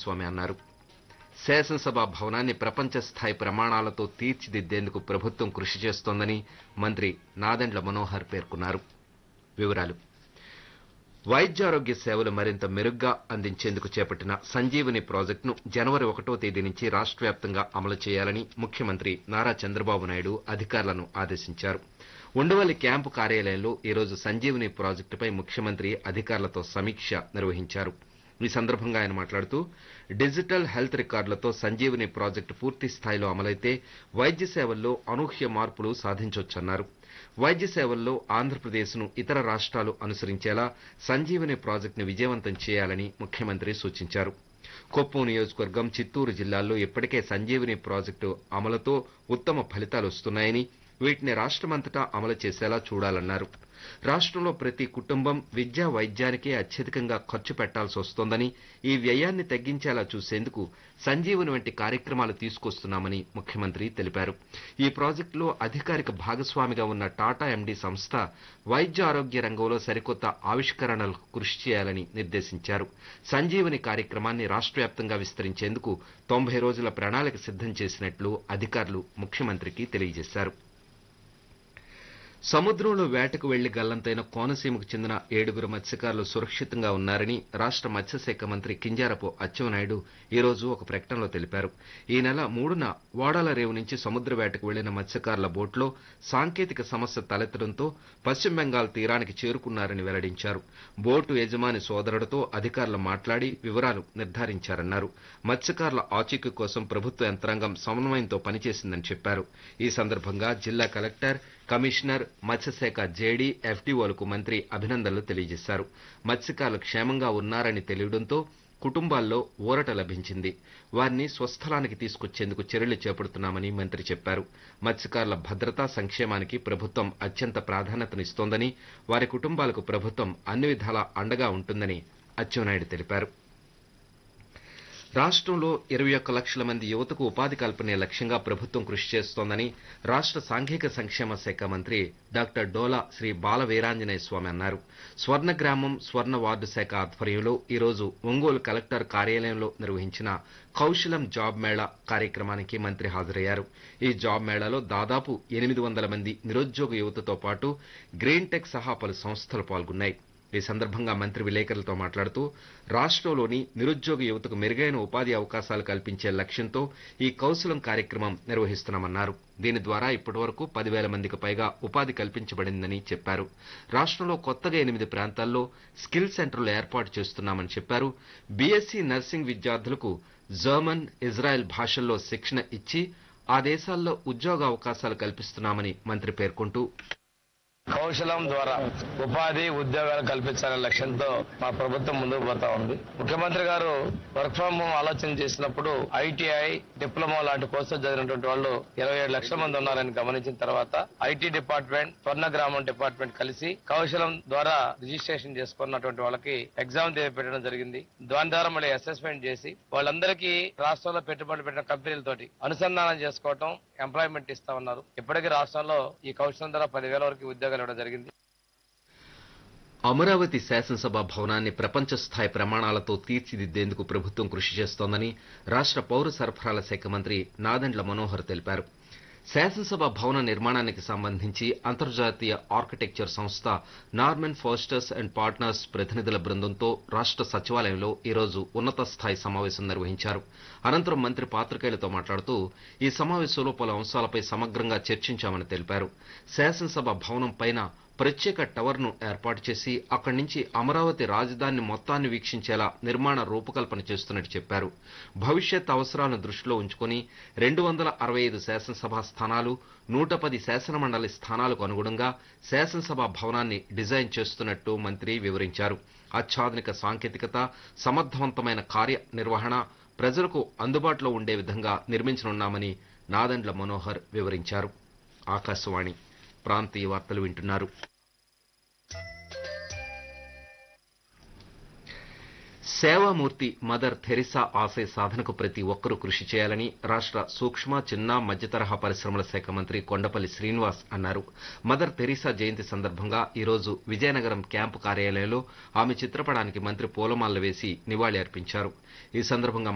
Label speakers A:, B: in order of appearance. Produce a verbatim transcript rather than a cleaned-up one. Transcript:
A: స్వామి అన్నారు. శాసనసభ భవనాన్ని ప్రపంచ స్థాయి ప్రమాణాలతో తీర్చిదిద్దేందుకు ప్రభుత్వం కృషి చేస్తోందని మంత్రి నాదెండ్ల మనోహర్ పేర్కొన్నారు. వివరాలు వైద్యారోగ్య సేవలు మరింత మెరుగ్గా అందించేందుకు చేపట్టిన సంజీవని ప్రాజెక్టును జనవరి ఒకటో తేదీ నుంచి రాష్ట్ర వ్యాప్తంగా అమలు చేయాలని ముఖ్యమంత్రి నారా చంద్రబాబు నాయుడు అధికారులను ఆదేశించారు. ఉండవల్లి క్యాంపు కార్యాలయంలో ఈరోజు సంజీవని ప్రాజెక్టుపై ముఖ్యమంత్రి అధికారులతో సమీక్ష నిర్వహించారు. ఈ సందర్భంగా ఆయన మాట్లాడుతూ డిజిటల్ హెల్త్ రికార్డులతో సంజీవని ప్రాజెక్టు పూర్తి స్థాయిలో అమలైతే వైద్య సేవల్లో అనూహ్య మార్పులు సాధించవచ్చన్నారు. వైద్య సేవల్లో ఆంధ్రప్రదేశ్ను ఇతర రాష్ట్రాలు అనుసరించేలా సంజీవని ప్రాజెక్టును విజయవంతం చేయాలని ముఖ్యమంత్రి సూచించారు. కొప్పం నియోజకవర్గం, చిత్తూరు జిల్లాల్లో ఇప్పటికే సంజీవని ప్రాజెక్టు అమలుతో ఉత్తమ ఫలితాలు వస్తున్నాయని, వీటిని రాష్ట్రమంతటా అమలు చేసేలా చూడాలన్నారు. రాష్ట్రంలో ప్రతి కుటుంబం విద్యా వైద్యానికే అత్యధికంగా ఖర్చు పెట్టాల్సి వస్తోందని, ఈ వ్యయాన్ని తగ్గించేలా చూసేందుకు సంజీవని వంటి కార్యక్రమాలు తీసుకొస్తున్నామని ముఖ్యమంత్రి తెలిపారు. ఈ ప్రాజెక్టులో అధికారిక భాగస్వామిగా ఉన్న టాటా ఎండీ సంస్థ వైద్య ఆరోగ్య రంగంలో సరికొత్త ఆవిష్కరణలకు కృషి చేయాలని నిర్దేశించారు. సంజీవని కార్యక్రమాన్ని రాష్ట్ర వ్యాప్తంగా విస్తరించేందుకు తొంభై రోజుల ప్రణాళిక సిద్దం చేసినట్లు అధికారులు ముఖ్యమంత్రికి తెలియజేశారు. సముద్రంలో వేటకు వెళ్లి గల్లంతైన కోనసీమకు చెందిన ఏడుగురు మత్స్యకారులు సురక్షితంగా ఉన్నారని రాష్ట్ర మత్స్యశాఖ మంత్రి కింజారపు అచ్చెన్నాయుడు ఈ రోజు ఒక ప్రకటనలో తెలిపారు. ఈ నెల మూడున ఓడాల రేవు నుంచి సముద్ర వేటకు వెళ్లిన మత్స్యకారుల బోట్లో సాంకేతిక సమస్య తలెత్తడంతో పశ్చిమ బెంగాల్ తీరానికి చేరుకున్నారని వెల్లడించారు. బోటు యజమాని సోదరుడితో అధికారులు మాట్లాడి వివరాలు నిర్ధారించారన్నారు. మత్స్యకారుల ఆచూకీ కోసం ప్రభుత్వ యంత్రాంగం సమన్వయంతో పనిచేసిందని చెప్పారు. ఈ సందర్భంగా జిల్లా కలెక్టర్, కమిషనర్, మత్స్యశాఖ జేడీ, ఎఫ్డీఓలకు మంత్రి అభినందనలు తెలియజేశారు. మత్స్యకారులు క్షేమంగా ఉన్నారని తెలియడంతో కుటుంబాల్లో ఊరట లభించింది. వారిని స్వస్థలానికి తీసుకొచ్చేందుకు చర్యలు చేపడుతున్నామని మంత్రి చెప్పారు. మత్స్యకారుల భద్రతా సంక్షేమానికి ప్రభుత్వం అత్యంత ప్రాధాన్యతనిస్తోందని, వారి కుటుంబాలకు ప్రభుత్వం అన్ని విధాలా అండగా ఉంటుందని అచ్చెన్నాయుడు తెలిపారు. రాష్ట్రంలో ఇరవై ఒక్క లక్షల మంది యువతకు ఉపాధి కల్పనే లక్ష్యంగా ప్రభుత్వం కృషి చేస్తోందని రాష్ట్ర సాంఘిక సంక్షేమ శాఖ మంత్రి డాక్టర్ డోలా శ్రీ బాల వీరాంజనేయ స్వామి అన్నారు. స్వర్ణ గ్రామం, స్వర్ణ వార్డు శాఖ ఆధ్వర్యంలో ఈరోజు ఒంగోలు కలెక్టర్ కార్యాలయంలో నిర్వహించిన కౌశలం జాబ్ మేళా కార్యక్రమానికి మంత్రి హాజరయ్యారు. ఈ జాబ్ మేళాలో దాదాపు ఎనిమిది వందల మంది నిరుద్యోగ యువతతో పాటు గ్రీన్ టెక్ సహా పలు సంస్థలు పాల్గొన్నాయి. ఈ సందర్భంగా మంత్రి విలేకరులతో మాట్లాడుతూ రాష్ట్రంలోని నిరుద్యోగ యువతకు మెరుగైన ఉపాధి అవకాశాలు కల్పించే లక్ష్యంతో ఈ కౌశలం కార్యక్రమం నిర్వహిస్తున్నామన్నారు. దీని ద్వారా ఇప్పటివరకు పదివేల మందికి పైగా ఉపాధి కల్పించబడిందని చెప్పారు. రాష్ట్రంలో కొత్తగా ఎనిమిది ప్రాంతాల్లో స్కిల్ సెంటర్లు ఏర్పాటు చేస్తున్నామని చెప్పారు. బీఎస్సీ నర్సింగ్ విద్యార్థులకు జర్మన్, ఇజ్రాయెల్ భాషల్లో శిక్షణ ఇచ్చి ఆ దేశాల్లో ఉద్యోగ అవకాశాలు కల్పిస్తున్నామని మంత్రి పేర్కొంటూ
B: కౌశలం ద్వారా ఉపాధి ఉద్యోగాలు కల్పించాలనే లక్ష్యంతో మా ప్రభుత్వం ముందుకు పోతా ఉంది. ముఖ్యమంత్రి గారు వర్క్ ఫ్రం హోమ్ ఆలోచన చేసినప్పుడు ఐటీఐ, డిప్లొమా లాంటి కోర్సులు చదివినటువంటి వాళ్ళు ఇరవై ఏడు లక్షల మంది ఉన్నారని గమనించిన తర్వాత ఐటీ డిపార్ట్మెంట్, స్వర్ణ గ్రామం డిపార్ట్మెంట్ కలిసి కౌశలం ద్వారా రిజిస్ట్రేషన్ చేసుకున్నటువంటి వాళ్ళకి ఎగ్జామ్ పెట్టడం జరిగింది. దాని ద్వారా మళ్ళీ అసెస్మెంట్ చేసి వాళ్ళందరికీ రాష్ట్రంలో పెట్టుబడులు పెట్టిన కంపెనీలతోటి అనుసంధానం చేసుకోవటం, ఎంప్లాయ్మెంట్ ఇస్తా ఉన్నారు. ఇప్పటికీ రాష్ట్రంలో ఈ కౌశలం ద్వారా పదివేల వరకు ఉద్యోగాలు ఇవ్వడం జరిగింది.
A: అమరావతి శాసనసభ భవనాన్ని ప్రపంచ స్థాయి ప్రమాణాలతో తీర్చిదిద్దేందుకు ప్రభుత్వం కృషి చేస్తోందని రాష్ట్ర పౌర సరఫరాల శాఖ మంత్రి నాదెండ్ల మనోహర్ తెలిపారు. శాసనసభ భవన నిర్మాణానికి సంబంధించి అంతర్జాతీయ ఆర్కిటెక్చర్ సంస్థ నార్మన్ ఫోస్టర్స్ అండ్ పార్ట్నర్స్ ప్రతినిధుల బృందంతో రాష్ట్ర సచివాలయంలో ఈరోజు ఉన్నత స్థాయి సమావేశం నిర్వహించారు. అనంతరం మంత్రి పాత్రికేయులతో మాట్లాడుతూ ఈ సమావేశంలో పలు అంశాలపై సమగ్రంగా చర్చించామని తెలిపారు. శాసనసభ భవనం పైన ప్రత్యేక టవర్ను ఏర్పాటు చేసి అక్కడి నుంచి అమరావతి రాజధాని మొత్తాన్ని వీక్షించేలా నిర్మాణ రూపకల్పన చేస్తున్నట్టు చెప్పారు. భవిష్యత్ అవసరాలను దృష్టిలో ఉంచుకుని రెండు వందల అరవై ఐదు శాసనసభ స్థానాలు, నూట పది శాసనమండలి స్థానాలకు అనుగుణంగా శాసనసభ భవనాన్ని డిజైన్ చేస్తున్నట్టు మంత్రి వివరించారు. అత్యాధునిక సాంకేతికత, సమర్థవంతమైన కార్యనిర్వహణ ప్రజలకు అందుబాటులో ఉండే విధంగా నిర్మించనున్నామని నాదెండ్ల మనోహర్ వివరించారు. ఆకాశవాణి ప్రాంతీయ వార్తలు వింటున్నారు. సేవామూర్తి మదర్ థెరిసా ఆశయ సాధనకు ప్రతి ఒక్కరూ కృషి చేయాలని రాష్ట్ర సూక్ష్మ, చిన్న, మధ్యతరహా పరిశ్రమల శాఖ మంత్రి కొండపల్లి శ్రీనివాస్ అన్నారు. మదర్ థెరిసా జయంతి సందర్భంగా ఈరోజు విజయనగరం క్యాంపు కార్యాలయంలో ఆమె చిత్రపటానికి మంత్రి పూలమాలలు వేసి నివాళి అర్పించారు. ఈ సందర్భంగా